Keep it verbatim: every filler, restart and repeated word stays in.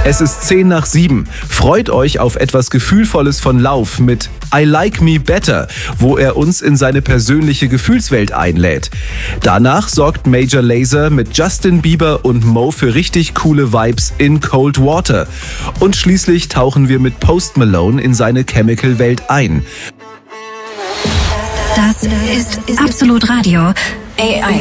Es ist zehn nach sieben. Freut euch auf etwas Gefühlvolles von Lauf mit I Like Me Better, wo er uns in seine persönliche Gefühlswelt einlädt. Danach sorgt Major Lazer mit Justin Bieber und Mo für richtig coole Vibes in Cold Water. Und schließlich tauchen wir mit Post Malone in seine Chemical-Welt ein. Das ist Absolut Radio. A I.